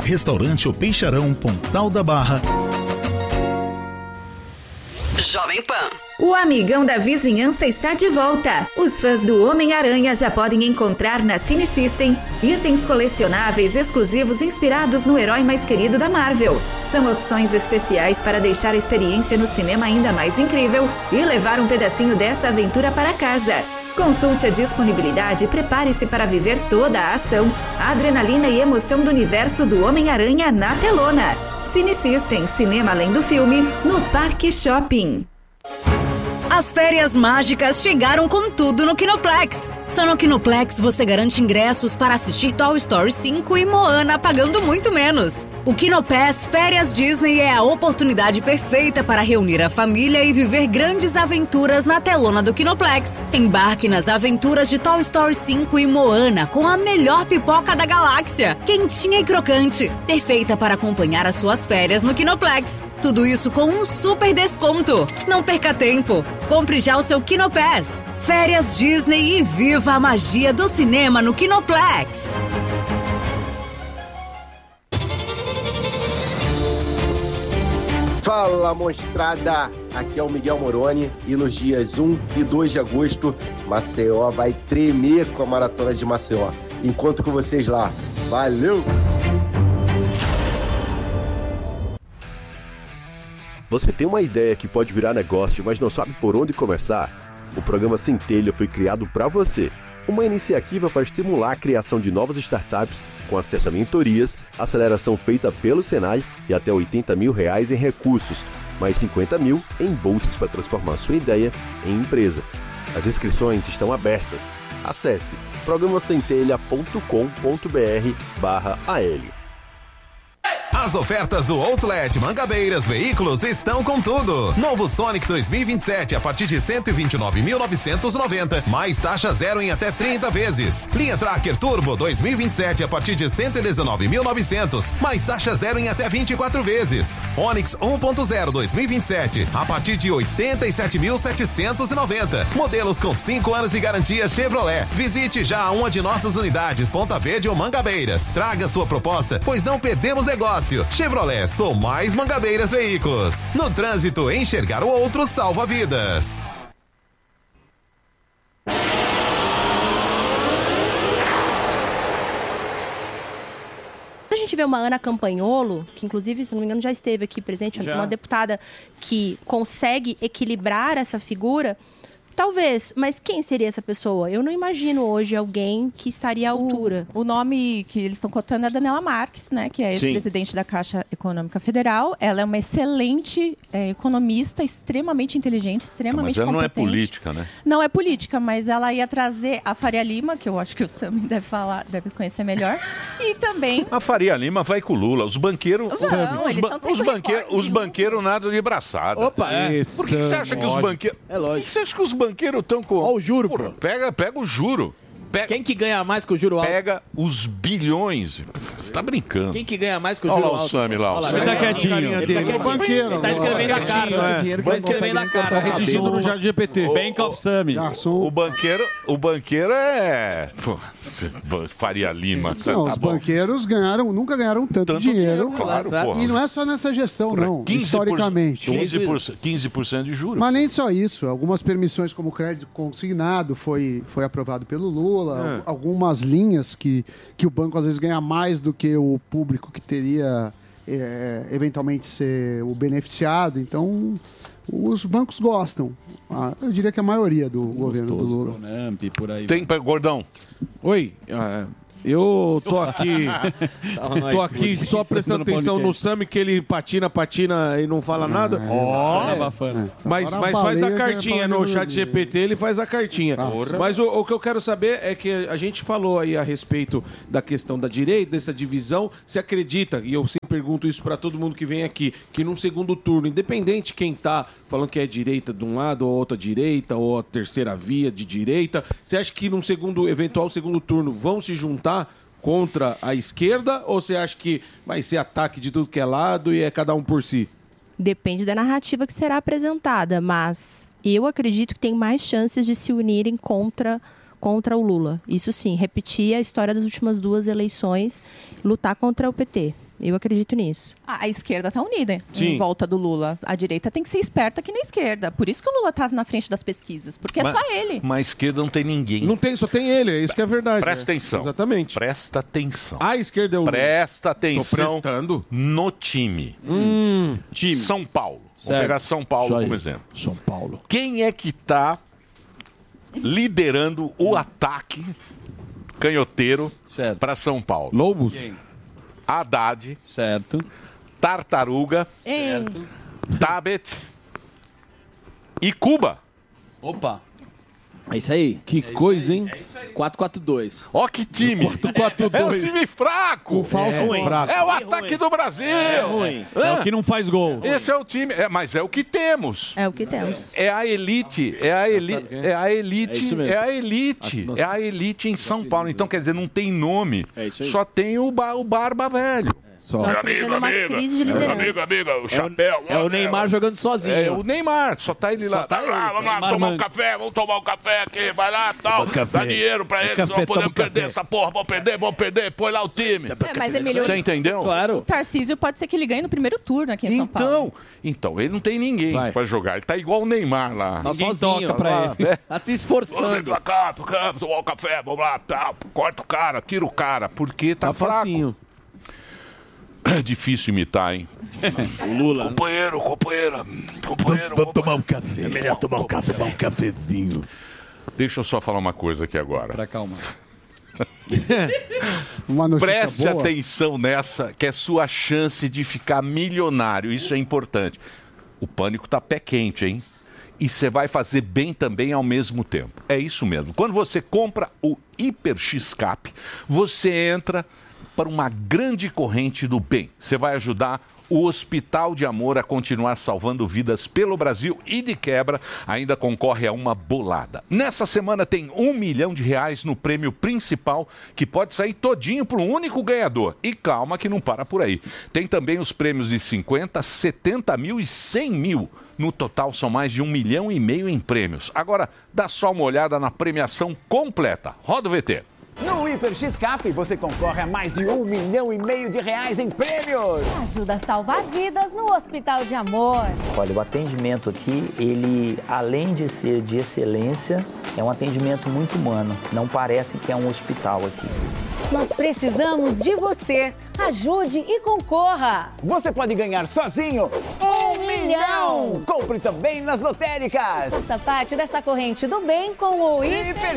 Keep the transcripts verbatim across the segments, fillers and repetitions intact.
Restaurante O Peixarão, Pontal da Barra. Jovem Pan. O Amigão da Vizinhança está de volta. Os fãs do Homem-Aranha já podem encontrar na Cine System itens colecionáveis exclusivos inspirados no herói mais querido da Marvel. São opções especiais para deixar a experiência no cinema ainda mais incrível e levar um pedacinho dessa aventura para casa. Consulte a disponibilidade e prepare-se para viver toda a ação, a adrenalina e emoção do universo do Homem-Aranha na telona. Cine System, cinema além do filme, no Parque Shopping. As férias mágicas chegaram com tudo no Kinoplex. Só no Kinoplex você garante ingressos para assistir Toy Story cinco e Moana pagando muito menos. O Kinopass Férias Disney é a oportunidade perfeita para reunir a família e viver grandes aventuras na telona do Kinoplex. Embarque nas aventuras de Toy Story cinco e Moana com a melhor pipoca da galáxia, quentinha e crocante, perfeita para acompanhar as suas férias no Kinoplex. Tudo isso com um super desconto. Não perca tempo. Compre já o seu Kinopass. Férias Disney e viva a magia do cinema no Kinoplex. Fala, mostrada! Aqui é o Miguel Moroni e nos dias um e dois de agosto, Maceió vai tremer com a Maratona de Maceió. Encontro com vocês lá. Valeu! Você tem uma ideia que pode virar negócio, mas não sabe por onde começar? O programa Centelha foi criado para você. Uma iniciativa para estimular a criação de novas startups com acesso a mentorias, aceleração feita pelo Senai e até oitenta mil reais em recursos, mais cinquenta mil em bolsas para transformar sua ideia em empresa. As inscrições estão abertas. Acesse programa centelha ponto com ponto br barra A L. As ofertas do Outlet Mangabeiras Veículos estão com tudo. Novo Sonic dois mil e vinte e sete a partir de cento e vinte e nove mil novecentos e noventa, mais taxa zero em até trinta vezes. Linha Tracker Turbo dois mil e vinte e sete a partir de cento e dezenove mil e novecentos, mais taxa zero em até vinte e quatro vezes. Onix um ponto zero dois mil e vinte e sete a partir de oitenta e sete mil setecentos e noventa. Modelos com cinco anos de garantia Chevrolet. Visite já uma de nossas unidades Ponta Verde ou Mangabeiras. Traga sua proposta, pois não perdemos negócio. Chevrolet, sou mais Mangabeiras Veículos. No trânsito, enxergar o outro salva vidas. A gente vê uma Ana Campagnolo, que inclusive, se não me engano, já esteve aqui presente, já. Uma deputada que consegue equilibrar essa figura. Talvez, mas quem seria essa pessoa? Eu não imagino hoje alguém que estaria à altura. O, o nome que eles estão cotando é a Daniela Marques, né, que é ex-presidente da Caixa Econômica Federal. Ela é uma excelente é, economista, extremamente inteligente, extremamente competente. Mas ela competente. Não é política, né? Não é política, mas ela ia trazer a Faria Lima, que eu acho que o Sami deve falar, deve conhecer melhor, e também... A Faria Lima vai com o Lula. Os banqueiros... Não, os, eles ba os, banqueiro, os banqueiros nada de braçada. Opa, é. Por que, que você acha que os banqueiros... É lógico. Por que você acha que os banqueiros estão com... Ó, o juro, Porra, pega, pega o juro. Pega, Quem que ganha mais com o juro alto? Pega os bilhões. Você tá brincando. Quem que ganha mais com o juro alto? Olha lá o Sami lá. Olha lá. Ele tá quietinho. Ele tá banqueiro. Ele tá escrevendo a cara. Ele tá escrevendo a cara. Redigindo no Jardim G P T. Bank of Sami. O banqueiro, o banqueiro é... Pô, Faria Lima. Não, tá os bom. banqueiros ganharam, nunca ganharam tanto, Tanto dinheiro. dinheiro, claro, porra. E não é só nessa gestão, não. Historicamente. quinze por cento de juros. Mas nem só isso. Algumas permissões como crédito consignado foi, foi aprovado pelo Lula. É. Algumas linhas que, que o banco às vezes ganha mais do que o público que teria é, eventualmente ser o beneficiado. Então, os bancos gostam. Ah, eu diria que a maioria do governo do Lula. Pronamp, por aí. Tem, Gordão. Oi, uh, eu tô aqui, tô aqui só prestando atenção no Sami, que ele patina, patina e não fala nada. Ó, é, é. Mas, mas faz a cartinha no chat G P T, ele faz a cartinha. Mas o, o que eu quero saber é que a gente falou aí a respeito da questão da direita, dessa divisão. Você acredita, e eu sempre pergunto isso para todo mundo que vem aqui, que num segundo turno, independente quem tá falando que é direita de um lado, ou outra direita, ou a terceira via de direita, você acha que num segundo, eventual segundo turno vão se juntar contra a esquerda, ou você acha que vai ser ataque de tudo que é lado e é cada um por si? Depende da narrativa que será apresentada, mas eu acredito que tem mais chances de se unirem contra, contra o Lula. Isso sim, repetir a história das últimas duas eleições, lutar contra o P T. Eu acredito nisso. Ah, a esquerda está unida Sim. em volta do Lula. A direita tem que ser esperta aqui na esquerda. Por isso que o Lula está na frente das pesquisas, porque Mas- é só ele. Mas a esquerda não tem ninguém. Não tem, só tem ele, é isso que é verdade. Presta né? atenção. Exatamente. Presta atenção. A esquerda é o... Presta atenção Tô prestando. no time. Hum. time. São Paulo. Vamos Certo. pegar São Paulo Isso aí. como exemplo. São Paulo. Quem é que está liderando o ataque canhoteiro para São Paulo? Lobos. Haddad. Certo. Tartaruga. Certo. Tabet. E Cuba. Opa. É isso aí. Que coisa, hein? quatro quatro dois. Ó que time. quatro quatro É um dois. time fraco. O falso É, nove. fraco. É o ataque do Brasil. É ruim. Hã? É o que não faz gol. Esse é o time. É, mas é o que temos. É o que temos. É a elite, é a elite, é a É elite, isso mesmo. é a elite, é a elite em São Paulo. Então, quer dizer, não tem nome, É isso aí. só tem o, ba- o Barba Velho. Só. Nós estamos vendo uma crise de liderança. Amigo, amigo, o É o, chapéu. é o Neymar jogando sozinho. É o Neymar, só tá ele lá. Só tá Vai ele. lá, vamos lá, Neymar tomar um manda. café, vamos tomar um café aqui, vai lá, tal. Toma café. Dá dinheiro pra eles, Café, não podemos toma perder café. essa porra, vamos perder, vamos perder, põe lá o time. É, mas, Emílio, Você entendeu? o Claro. Tarcísio pode ser que ele ganhe no primeiro turno aqui em São Paulo. Então, então, ele não tem ninguém Vai. pra jogar, ele tá igual o Neymar lá. Tá Ninguém sozinho. toca pra Lá, ele. né? Tá se Vamos esforçando. pra cá, pro campo, tomar um café, vamos lá, tal. Corta o cara, tira o cara, porque tá, Tá fraco. facinho. É difícil imitar, hein? O Lula. Companheiro, companheira, companheiro. Vamos tomar um café. É melhor tomar um café. Um cafezinho. Deixa eu só falar uma coisa aqui agora. Pra calma. Uma notícia Preste boa. atenção nessa, que é sua chance de ficar milionário. Isso é importante. O pânico tá pé quente, hein? E você vai fazer bem também ao mesmo tempo. É isso mesmo. Quando você compra o Hiper X-Cap, você entra para uma grande corrente do bem. Você vai ajudar o Hospital de Amor a continuar salvando vidas pelo Brasil e, de quebra, ainda concorre a uma bolada. Nessa semana tem um milhão de reais no prêmio principal, que pode sair todinho para um único ganhador. E calma que não para por aí. Tem também os prêmios de cinquenta, setenta mil e cem mil. No total, são mais de um milhão e meio em prêmios. Agora, dá só uma olhada na premiação completa. Roda o V T. No Hiper X-Cap, você concorre a mais de um milhão e meio de reais em prêmios. Ajuda a salvar vidas no Hospital de Amor. Olha, o atendimento aqui, ele, além de ser de excelência, é um atendimento muito humano. Não parece que é um hospital aqui. Nós precisamos de você. Ajude e concorra. Você pode ganhar sozinho um milhão. Compre também nas lotéricas. Faça parte dessa corrente do bem com o Hiper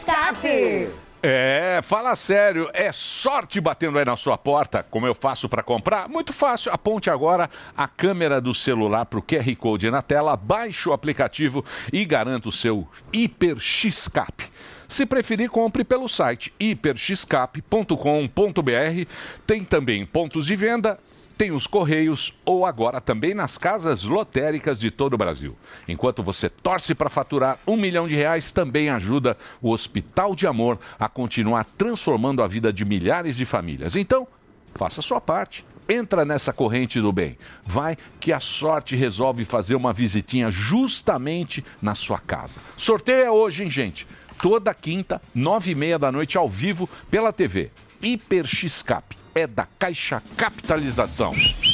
X-Cap. É, fala sério, é sorte batendo aí na sua porta, como eu faço para comprar? Muito fácil, aponte agora a câmera do celular para o Q R Code na tela, baixe o aplicativo e garanta o seu Hiper X-Cap. Se preferir, compre pelo site hiper x cap ponto com ponto b r. Tem também pontos de venda, tem os correios ou agora também nas casas lotéricas de todo o Brasil. Enquanto você torce para faturar um milhão de reais, também ajuda o Hospital de Amor a continuar transformando a vida de milhares de famílias. Então, faça a sua parte. Entra nessa corrente do bem. Vai que a sorte resolve fazer uma visitinha justamente na sua casa. Sorteio é hoje, hein, gente? Toda quinta, nove e meia da noite, ao vivo, pela T V. Hiper X-Cap. É da Caixa Capitalização.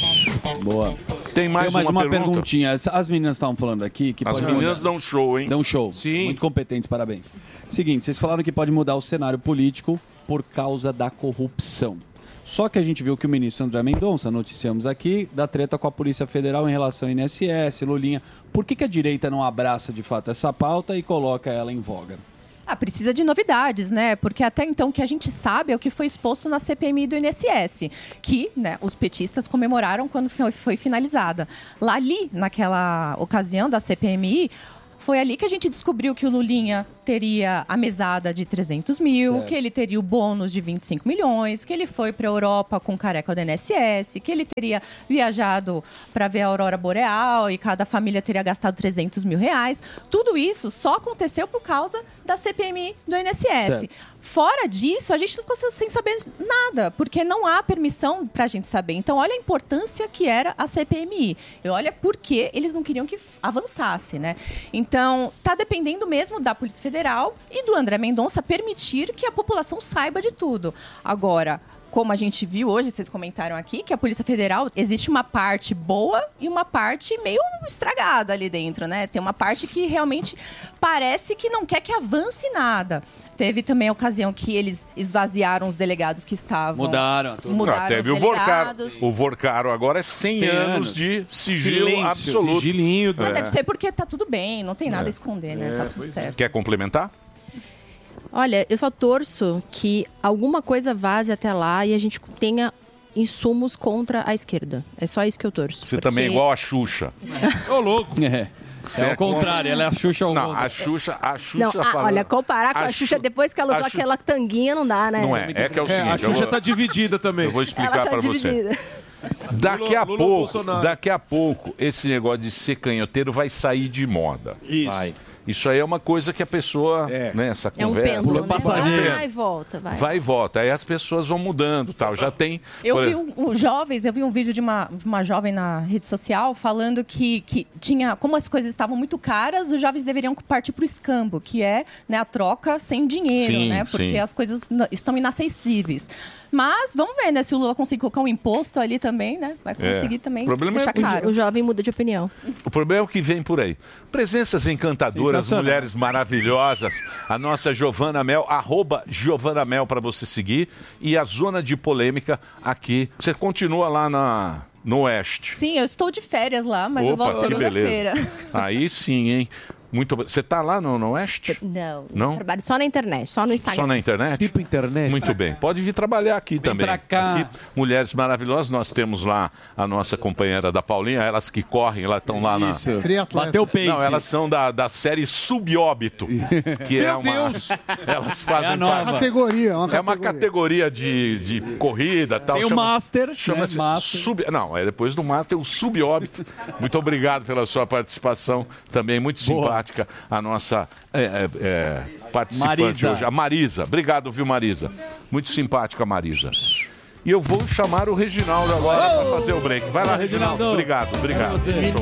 Boa. Tem mais, Tem mais uma, uma, pergunta? perguntinha. As- As meninas estavam falando aqui que As pode meninas mudar. dão show, hein? Dão show. Sim. Muito competentes, parabéns. Seguinte, vocês falaram que pode mudar o cenário político por causa da corrupção. Só que a gente viu que o ministro André Mendonça, noticiamos aqui, da treta com a Polícia Federal em relação ao I N S S, Lulinha. Por que, que a direita não abraça de fato essa pauta e coloca ela em voga? Ah, precisa de novidades, né? Porque até então o que a gente sabe é o que foi exposto na C P M I do I N S S, que, né, os petistas comemoraram quando foi, foi finalizada. Lá ali, naquela ocasião da C P M I, foi ali que a gente descobriu que o Lulinha teria a mesada de trezentos mil, Certo. que ele teria o bônus de vinte e cinco milhões, que ele foi para a Europa com careca do I N S S, que ele teria viajado para ver a aurora boreal e cada família teria gastado trezentos mil reais. Tudo isso só aconteceu por causa da C P M I do I N S S. Certo. Fora disso, a gente não consegue sem saber nada, porque não há permissão para a gente saber. Então, olha a importância que era a C P M I. E olha por que eles não queriam que avançasse, né? Então, está dependendo mesmo da Polícia Federal e do André Mendonça permitir que a população saiba de tudo. Agora, como a gente viu hoje, vocês comentaram aqui, que a Polícia Federal, existe uma parte boa e uma parte meio estragada ali dentro, né? Tem uma parte que realmente parece que não quer que avance nada. Teve também a ocasião que eles esvaziaram os delegados que estavam... Mudaram. Tudo. Mudaram Não, teve os o Vorcaro. delegados. O Vorcaro agora é cem, cem anos, anos de sigilo Silêncio, absoluto. Sigilinho. Mas É. deve ser porque tá tudo bem, não tem nada É. a esconder, né? É, Tá tudo pois é. certo. Quer complementar? Olha, eu só torço que alguma coisa vaze até lá e a gente tenha insumos contra a esquerda. É só isso que eu torço. Você porque- também é igual a Xuxa. Ô, louco. É. Você É o contrário, ela é a Xuxa ao Não, contrário. a Xuxa, a Xuxa Não, ah, falando- olha, comparar com a, a Xuxa Xu- depois que ela usou a Xu- aquela tanguinha não dá, né? Não é, é que é o É, seguinte... a eu Xuxa vou- tá dividida também. Eu vou explicar Ela tá pra você. dividida. Daqui a Lula- Lula pouco, Bolsonaro. daqui a pouco, esse negócio de ser canhoteiro vai sair de moda. Isso. Vai. Isso aí é uma coisa que a pessoa, né, essa É um conversa... pêndulo, né? passageiro. Vai e volta, vai. Vai e volta. Aí as pessoas vão mudando, tal. Já tem... Eu por vi exemplo, um, um jovens, eu vi um vídeo de uma, de uma jovem na rede social falando que, que tinha, como as coisas estavam muito caras, os jovens deveriam partir para o escambo, que é, né, a troca sem dinheiro, Sim, né? Porque sim. as coisas n- estão inacessíveis. Mas vamos ver, né? Se o Lula conseguir colocar um imposto ali também, né? Vai conseguir É. também O problema é deixar que- claro. O jovem muda de opinião. O problema é o que vem por aí. Presenças encantadoras, Sensacional. mulheres maravilhosas. A nossa Giovana Mel, arroba Giovana Mel para você seguir. E a Zona de Polêmica aqui. Você continua lá na, no Oeste. Sim, eu estou de férias lá, mas eu volto que segunda-feira. beleza. Aí sim, hein? Muito bem. Você tá lá no, no Oeste? Não, Não? trabalho só na internet, só no Instagram. Só na internet? Tipo internet. Muito bem. Pode vir trabalhar aqui também. pra cá. Aqui, mulheres maravilhosas. Nós temos lá a nossa companheira da Paulinha. Elas que correm, elas estão lá na... Isso. Triatleta. Bateu o pace. Não, elas são da, da série Subóbito, que é Meu uma... Deus! Elas fazem É a nova. parte- Categoria, uma É uma categoria. categoria de, de corrida tal. Tem o Chama- Master, né? Chama-se Master. sub... Não, é depois do Master o Subóbito. Muito obrigado pela sua participação. Também muito Boa. simpática a nossa é, é, é, participante Marisa. hoje. A Marisa. Obrigado, viu, Marisa? Muito simpática, Marisa. E eu vou chamar o Reginaldo agora para fazer o break. Vai lá, Reginaldo. Reginaldo. Obrigado, obrigado. É você.